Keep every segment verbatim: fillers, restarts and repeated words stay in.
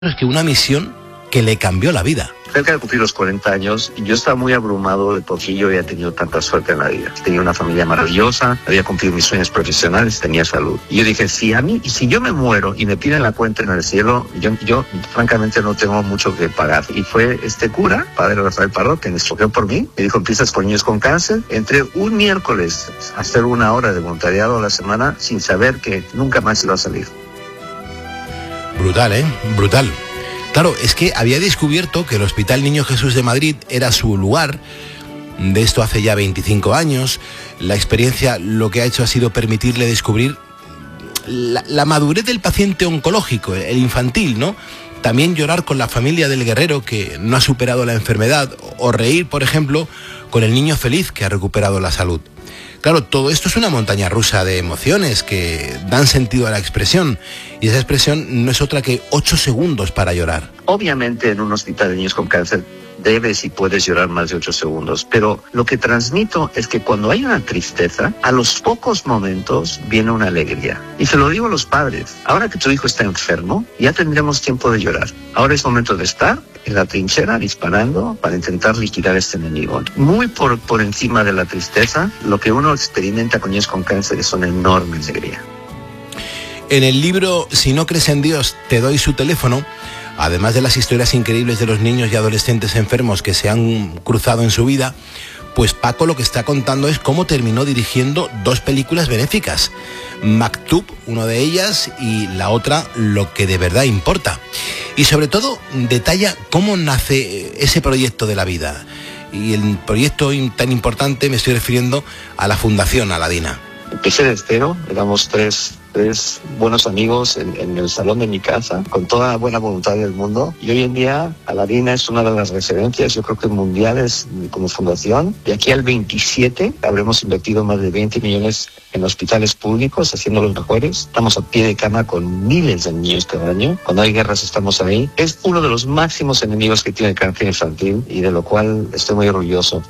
es que una misión que le cambió la vida. Cerca de cumplir los cuarenta años, yo estaba muy abrumado de porque yo había tenido tanta suerte en la vida. Tenía una familia maravillosa, había cumplido mis sueños profesionales, tenía salud. Y yo dije, si a mí, si yo me muero y me piden la cuenta en el cielo, yo, yo francamente no tengo mucho que pagar. Y fue este cura, padre Rafael Pardo, que me escogió por mí. Me dijo, empiezas con niños con cáncer. Entré un miércoles a hacer una hora de voluntariado a la semana sin saber que nunca más iba a salir. Brutal, ¿eh? Brutal. Claro, es que había descubierto que el Hospital Niño Jesús de Madrid era su lugar. De esto hace ya veinticinco años. La experiencia lo que ha hecho ha sido permitirle descubrir la, la madurez del paciente oncológico, el infantil, ¿no? También llorar con la familia del guerrero que no ha superado la enfermedad, o reír, por ejemplo, con el niño feliz que ha recuperado la salud. Claro, todo esto es una montaña rusa de emociones que dan sentido a la expresión, y esa expresión no es otra que ocho segundos para llorar. Obviamente en un hospital de niños con cáncer debes y puedes llorar más de ocho segundos, pero lo que transmito es que cuando hay una tristeza, a los pocos momentos viene una alegría. Y se lo digo a los padres, ahora que tu hijo está enfermo, ya tendremos tiempo de llorar. Ahora es momento de estar en la trinchera disparando para intentar liquidar a este enemigo. Muy por, por encima de la tristeza, lo que uno experimenta con niños con cáncer es una enorme alegría. En el libro Si no crees en Dios, te doy su teléfono, además de las historias increíbles de los niños y adolescentes enfermos que se han cruzado en su vida, pues Paco lo que está contando es cómo terminó dirigiendo dos películas benéficas. Maktub, una de ellas, y la otra, Lo que de verdad importa. Y sobre todo detalla cómo nace ese proyecto de la vida. Y el proyecto tan importante me estoy refiriendo a la Fundación Aladina. Empecé de cero, éramos tres, tres buenos amigos en, en el salón de mi casa, con toda la buena voluntad del mundo. Y hoy en día Aladina es una de las referencias, yo creo que mundiales como fundación. De aquí al veintisiete habremos invertido más de veinte millones en hospitales públicos, haciendo los mejores. Estamos a pie de cama con miles de niños cada año. Cuando hay guerras estamos ahí. Es uno de los máximos enemigos que tiene el cáncer infantil y de lo cual estoy muy orgulloso.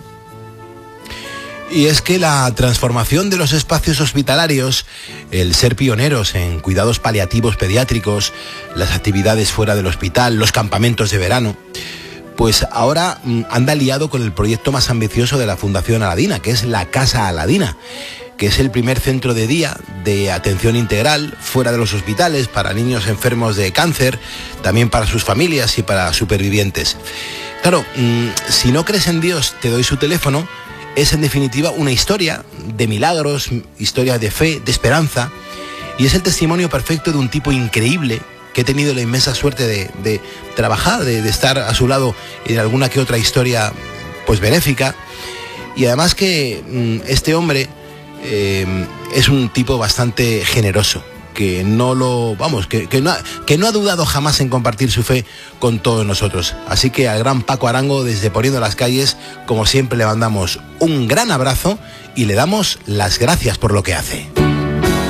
Y es que la transformación de los espacios hospitalarios, el ser pioneros en cuidados paliativos pediátricos, las actividades fuera del hospital, los campamentos de verano, pues ahora anda liado con el proyecto más ambicioso de la Fundación Aladina, que es la Casa Aladina, que es el primer centro de día de atención integral fuera de los hospitales para niños enfermos de cáncer, también para sus familias y para supervivientes. Claro, si no crees en Dios, te doy su teléfono. Es en definitiva una historia de milagros, historia de fe, de esperanza, y es el testimonio perfecto de un tipo increíble que he tenido la inmensa suerte de, de trabajar, de, de estar a su lado en alguna que otra historia pues benéfica, y además que mmm, este hombre eh, es un tipo bastante generoso, que no lo, vamos, que, que, no ha, que no ha dudado jamás en compartir su fe con todos nosotros. Así que al gran Paco Arango, desde Poniendo las Calles, como siempre le mandamos un gran abrazo y le damos las gracias por lo que hace.